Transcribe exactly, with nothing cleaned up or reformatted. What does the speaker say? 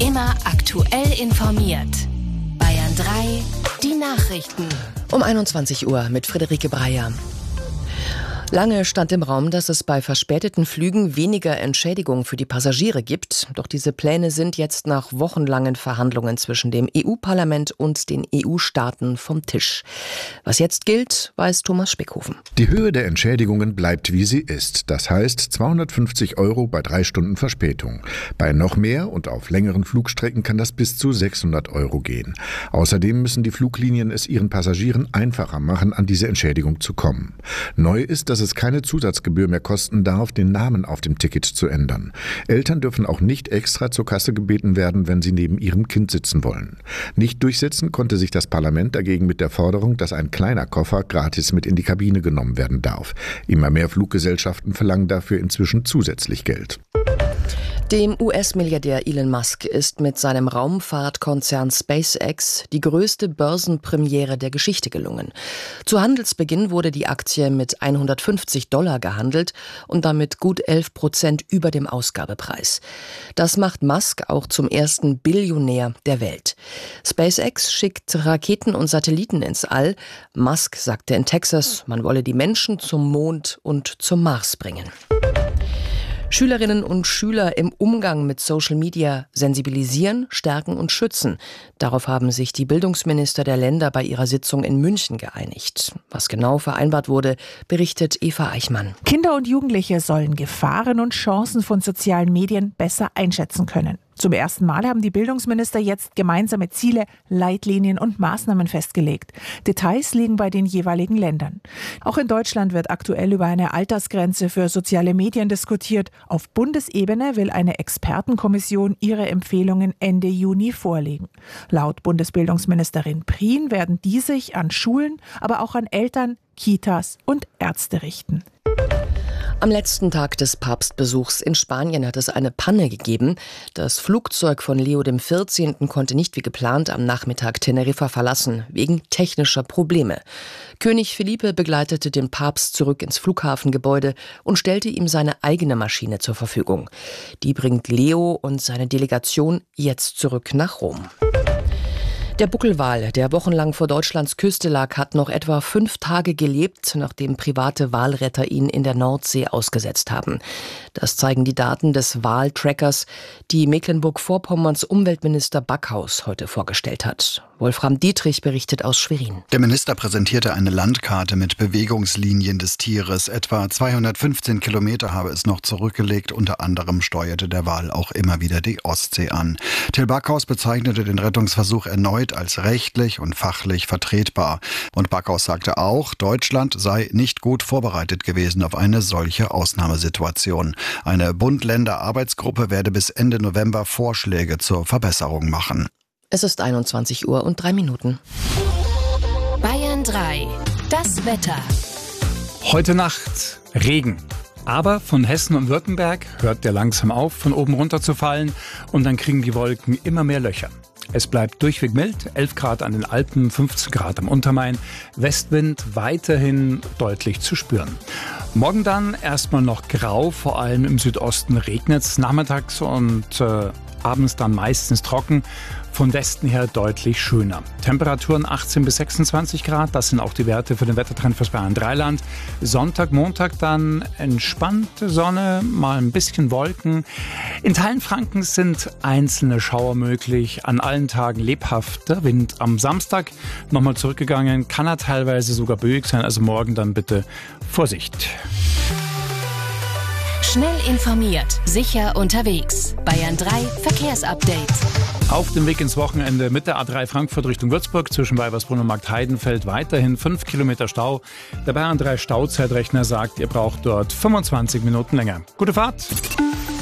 Immer aktuell informiert. Bayern drei, die Nachrichten. Um einundzwanzig Uhr mit Friederike Breyer. Lange stand im Raum, dass es bei verspäteten Flügen weniger Entschädigung für die Passagiere gibt. Doch diese Pläne sind jetzt nach wochenlangen Verhandlungen zwischen dem E U-Parlament und den E U-Staaten vom Tisch. Was jetzt gilt, weiß Thomas Spickhofen. Die Höhe der Entschädigungen bleibt, wie sie ist. Das heißt zweihundertfünfzig Euro bei drei Stunden Verspätung. Bei noch mehr und auf längeren Flugstrecken kann das bis zu sechshundert Euro gehen. Außerdem müssen die Fluglinien es ihren Passagieren einfacher machen, an diese Entschädigung zu kommen. Neu ist, dass es keine Zusatzgebühr mehr kosten darf, den Namen auf dem Ticket zu ändern. Eltern dürfen auch nicht extra zur Kasse gebeten werden, wenn sie neben ihrem Kind sitzen wollen. Nicht durchsetzen konnte sich das Parlament dagegen mit der Forderung, dass ein kleiner Koffer gratis mit in die Kabine genommen werden darf. Immer mehr Fluggesellschaften verlangen dafür inzwischen zusätzlich Geld. Dem U S-Milliardär Elon Musk ist mit seinem Raumfahrtkonzern SpaceX die größte Börsenpremiere der Geschichte gelungen. Zu Handelsbeginn wurde die Aktie mit hundertfünfzig Dollar gehandelt und damit gut elf Prozent über dem Ausgabepreis. Das macht Musk auch zum ersten Billionär der Welt. SpaceX schickt Raketen und Satelliten ins All. Musk sagte in Texas, man wolle die Menschen zum Mond und zum Mars bringen. Schülerinnen und Schüler im Umgang mit Social Media sensibilisieren, stärken und schützen. Darauf haben sich die Bildungsminister der Länder bei ihrer Sitzung in München geeinigt. Was genau vereinbart wurde, berichtet Eva Eichmann. Kinder und Jugendliche sollen Gefahren und Chancen von sozialen Medien besser einschätzen können. Zum ersten Mal haben die Bildungsminister jetzt gemeinsame Ziele, Leitlinien und Maßnahmen festgelegt. Details liegen bei den jeweiligen Ländern. Auch in Deutschland wird aktuell über eine Altersgrenze für soziale Medien diskutiert. Auf Bundesebene will eine Expertenkommission ihre Empfehlungen Ende Juni vorlegen. Laut Bundesbildungsministerin Prien werden die sich an Schulen, aber auch an Eltern, Kitas und Ärzte richten. Am letzten Tag des Papstbesuchs in Spanien hat es eine Panne gegeben. Das Flugzeug von Leo der vierzehnte konnte nicht wie geplant am Nachmittag Teneriffa verlassen, wegen technischer Probleme. König Felipe begleitete den Papst zurück ins Flughafengebäude und stellte ihm seine eigene Maschine zur Verfügung. Die bringt Leo und seine Delegation jetzt zurück nach Rom. Der Buckelwal, der wochenlang vor Deutschlands Küste lag, hat noch etwa fünf Tage gelebt, nachdem private Walretter ihn in der Nordsee ausgesetzt haben. Das zeigen die Daten des Waltrackers, die Mecklenburg-Vorpommerns Umweltminister Backhaus heute vorgestellt hat. Wolfram Dietrich berichtet aus Schwerin. Der Minister präsentierte eine Landkarte mit Bewegungslinien des Tieres. Etwa zweihundertfünfzehn Kilometer habe es noch zurückgelegt. Unter anderem steuerte der Wal auch immer wieder die Ostsee an. Till Backhaus bezeichnete den Rettungsversuch erneut als rechtlich und fachlich vertretbar. Und Backhaus sagte auch, Deutschland sei nicht gut vorbereitet gewesen auf eine solche Ausnahmesituation. Eine Bund-Länder-Arbeitsgruppe werde bis Ende November Vorschläge zur Verbesserung machen. Es ist einundzwanzig Uhr und drei Minuten. Bayern drei, das Wetter. Heute Nacht Regen. Aber von Hessen und Württemberg hört der langsam auf, von oben runter zu fallen. Und dann kriegen die Wolken immer mehr Löcher. Es bleibt durchweg mild, elf Grad an den Alpen, fünfzehn Grad am Untermain. Westwind weiterhin deutlich zu spüren. Morgen dann erstmal noch grau, vor allem im Südosten regnet es nachmittags und äh, abends dann meistens trocken. Von Westen her deutlich schöner. Temperaturen achtzehn bis sechsundzwanzig Grad, das sind auch die Werte für den Wettertrend fürs Bayern Dreiland. Sonntag, Montag dann entspannte Sonne, mal ein bisschen Wolken. In Teilen Frankens sind einzelne Schauer möglich, an allen Tagen lebhafter Wind. Am Samstag nochmal zurückgegangen, kann er teilweise sogar böig sein, also morgen dann bitte Vorsicht. Schnell informiert, sicher unterwegs. Bayern drei Verkehrsupdate. Auf dem Weg ins Wochenende mit der A drei Frankfurt Richtung Würzburg zwischen Weibersbrunn und Marktheidenfeld weiterhin fünf Kilometer Stau. Der Bayern drei Stauzeitrechner sagt, ihr braucht dort fünfundzwanzig Minuten länger. Gute Fahrt!